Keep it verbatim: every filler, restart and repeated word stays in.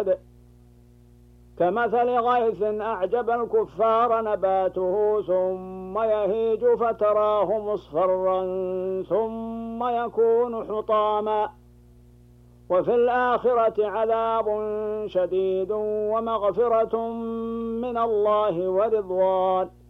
يوجد كمثل غيث أعجب الكفار نباته ثم يهيج فتراه مصفرا ثم يكون حطاما وفي الآخرة عذاب شديد ومغفرة من الله ورضوان